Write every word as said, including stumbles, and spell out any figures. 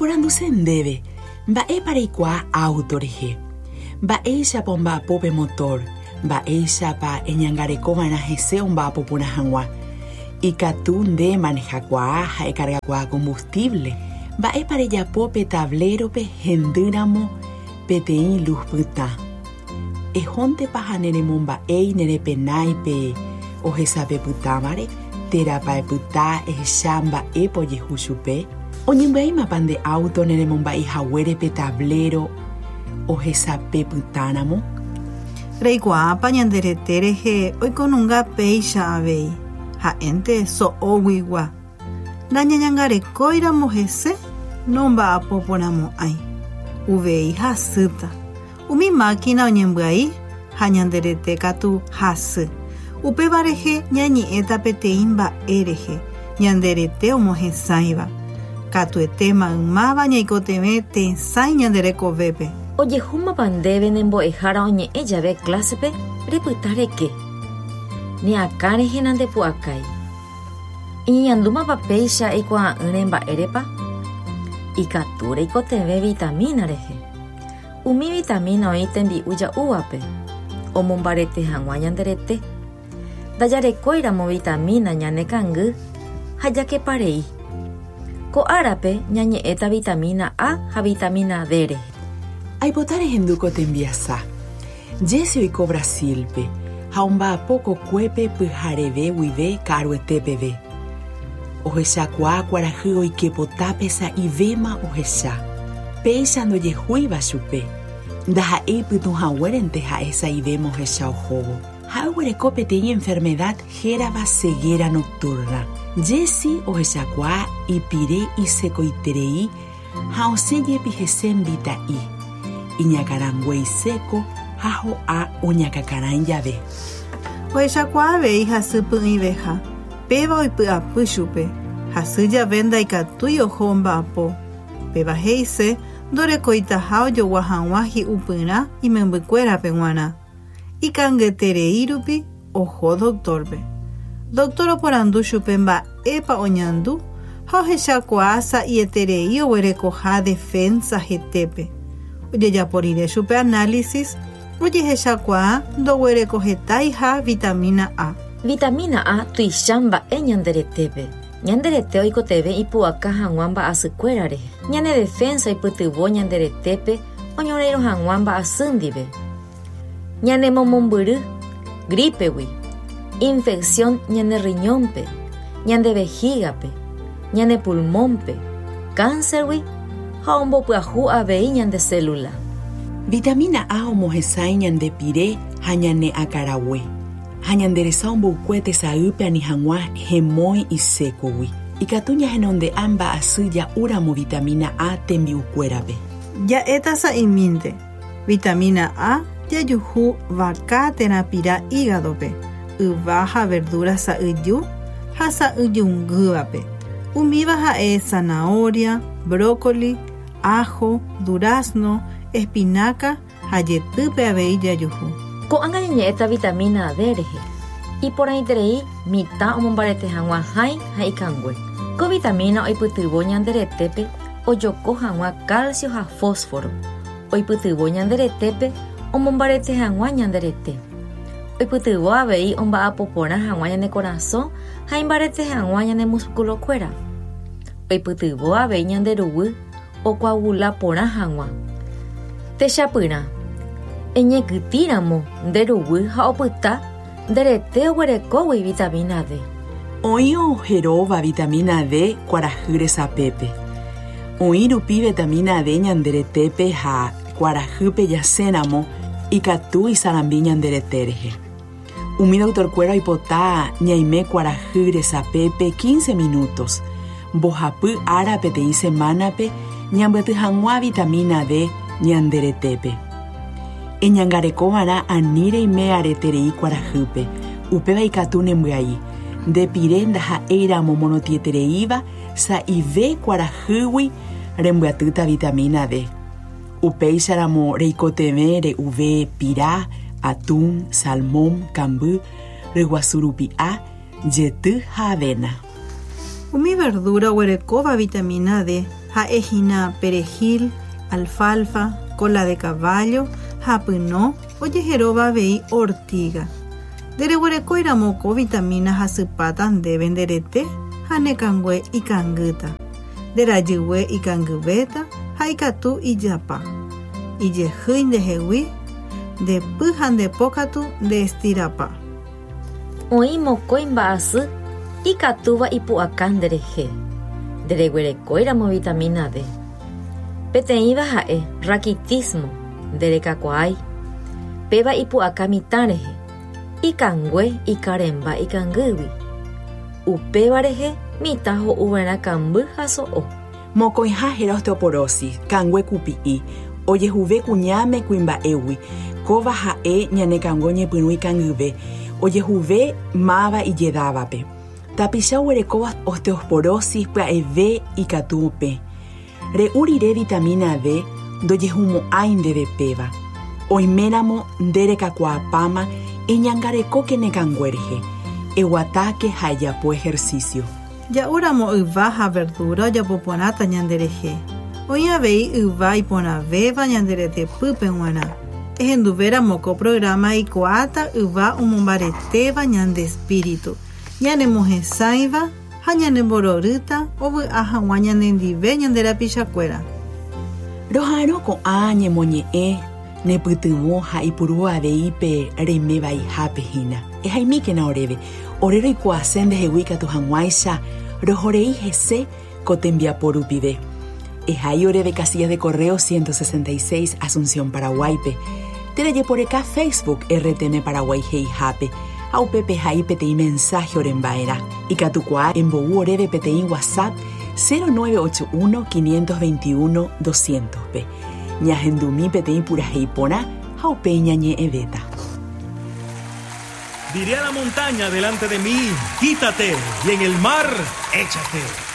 Iporanduce ndeve, mba'e paraikuaa auto rehe. Mba'éichapa omba'apópe motor, mba'éichapa eñangarekova'erã hese omba'apópona hag̃ua. Ikatu nde manejakuaa ha ekargakuaa combustible. Mba'épa rejapo pe tablerope hendýramo peteĩ luz pytã. Ehóntepa ha neremomba'éi nerepenái pe ohesape pytávare, terapa'epytá ehecha mba'épa ojehu chupe. Oñembya'ímapa nde auto neremomba'eihaguére pe tablero ohesape pytáramo. Reikuaápa ñanderete rehe oikonunga péicha avei. Ha'énte so'óguigua. Ndañañangarekóiramo hese nomba'apoporãmo'ãi. Uvei hasýta. Umi máquina oñembyai ha ñanderete katu hasy. Upéva rehe ñañe'ẽta peteĩ mba'e rehe. Ñanderete omohesãiva. Katuetéma ymáva ñaikotevẽ tesãi ñanderekovépe. Ojehúmapa ndéve nembo'ehára oñe'ẽ jave clasepe repyta reke. Ni akã rehe nandepu'akái. Iñeñandúmapa péicha eikuaa'ỹre mba'érepa. Ikatu reikotevẽ vitamina rehe. Umi vitamina oĩ tembi'u ja'úvape. Omombarete hag̃ua ñanderete. Ndajarekóiramo vitamina ñane kangy ha jakeparei. Ko árape ñañe'ẽta vitamina A ha vitamina D rehe. Aipota rehendúko tembiasa. Jesse oiko Brasilpe ha omba'apo kokuépe pyhareve guive ka'aruetépeve. Ohechakuaa kuarahy oikepotápe sa'ivéma ohecha. Péicha ndojehúiva chupe. Ndaha'éi pytuhãguérente ha'e sa'ivéma ohecha ohóvo. Ha'eguereko peteĩ enfermedad hérava ceguera nocturna. Jesse ohechakuaa ipire isekoiterei ha osẽjepi hese mbita'i. Iñakarangue iséko ha ho'a oñakakarãi jave. Ohechakuaa avei hasy py'ỹiveha. Péva oipy'apy chupe. Hasy jave ndaikatúi oho mba'apo. Péva he'ise ndorekóitaha ojogua hag̃ua hi'upyrã imembykuérape g̃uarã. Ikangeterei rupi oho doctorpe. Doctor oporandu chupe mba'épa oñandu ha ohechakuaa sa'ieterei oguerekoha defensa hetépe. Ojejaporire chupe análisis ojehechakuaa ndoguerekohetáiha vitamina A. Vitamina A tuicha mba'e ñanderetépe. Ñanderete oikotevẽ ipu'aka hag̃ua mba'asykuéra rehe. Ñane defensa oipytyvõ ñanderetépe oñorairõ hag̃ua mba'asy ndive. Ñane momombyry gripegui, infección ñane riñónpe, ñande vejígape, ñane pulmónpe, cáncergui ha ombopyahu avei ñande célula. Vitamina A omohesãi ñandepire ha ñane akarague. Ha ñanderesa omboukue tesayýpe ani hag̃ua hemói isékogui. Ikatu ñahenonde'a mba'asy ja'úramo vitamina A tembi'ukuérape. Ja'éta sa'imínte. Vitamina A jajuhu vaka terapira hígadope. Yva ha verdura sa'yju ha sa'yjungývape. Umíva ha'e zanahoria, brócoli, ajo, durazno, espinaca ha jetýpe avei jajuhu. Ko'ág̃a ñañe'ẽta vitamina D rehe. Iporãiterei mitã omombarete hag̃ua hãi ha ikangue. Ko vitamina oipytyvõ ñanderetépe ojoko hag̃ua calcio ha fósforo. Oipytyvõ ñanderetépe omombarete hag̃ua ñanderete. Oipytyvõ avei omba'apoporã hag̃ua ñane corazón ha imbarete hag̃ua ñane musculokuéra. Oipytyvõ avei ñanderuguy okuaagula porã hag̃ua. Techapyrã. Eñekytíramo nderuguy ha opyta nderete oguerekógui vitamina D. Oĩ oheróva vitamina D kuarahy resapépe. Oĩ rupi vitamina D ñanderetépe ha kuarahýpe jaséramo ikatu isarambi ñanderete rehe. Umi doctorkuéra oipota ñaime kuarahy resapépe quince minutos. Mbohapy ára peteĩ semánape ñambyty hag̃ua vitamina D ñanderetépe. Eñangarekova'erã ani reime areterei kuarahýpe. Upéva ikatu nembyai. Ndepire ndaha'éiramo monotietereíva sa'ive kuarahýgui rembyatýta vitamina D. Upéicharamo reikotevẽ re'uve pirá, atún, salmón, kamby, ryguasu rupi A, jety ha avena. Umi verdura oguerekóva vitamina D ha'ehína perejil, alfalfa, cola de caballo, hapyno, ojeheróva avei ortiga. Ndereguerekóiramo vitamina hasypáta ndéve nderete ha nekangue ikangýta. Nderajygue ikangyvéta ha ikatu ijapa. Ijehýi ndehegui, ndepy ha ndepókatu ndeestirapa. Oĩ mokõi mba'asy ikatúva ipu'aka nderehe. Ndereguerekóiramo vitamina D. Peteĩva ha'e raquitismo nderekakuaái. Péva ipu'aka mitã rehe. Ikangue ikaremba ikangýgui. Upéva rehe mitã ho'uva'erã kamby ha so'o. Mokõiha héra osteoporosis, kangue kupi'i, ojehuve kuñáme kuimba'égui, kóva ha'e ñanekangue oñepyrũ ikangyve, ojehuve máva ijedávape. Tapicha oguerekóva osteoporosis pya'eve ikatúpe. Re'ũ rire vitamina D ndojehumo'ãi ndéve péva. Oiméramo nderekakuaapáma eñangarekóke nekangue rehe. Eguatáke ha ejapo ejercicio. Ja'úramo yva ha verdura ojapoporãta ñanderehe. Oĩ avei yva iporãvéva ñanderetepýpe g̃uarã. Ehenduvéramo programa ikuaáta yva omombaretéva ñande espíritu. Ñanemohesãiva ha ñanembororýta ovy'a hag̃ua ñanendive ñanderapichakuéra. Rohárõ ko'ã ñemoñe'ẽ nepytyvõ ha ipuru aveípe reimevaihápe hína. Ehaimíkena oréve. Ore roikuaase ndehegui katu hag̃uáicha rohorei hese ko tembiapo rupive. Ehai oréve casillas de correo ciento sesenta y seis Asunción Paraguaype. Terejeporeka Facebook R T M Paraguay heihápe. Ha upépe hai peteĩ mensaje oremba'erã. Ikatukuaa embo'u oréve peteĩ WhatsApp cero nueve ocho uno, quinientos veintiuno, doscientos pe. Ñahendumi peteĩ purahéi porã ha upéi ñañe'ẽvéta. Diré a la montaña delante de mí, quítate, y en el mar, échate.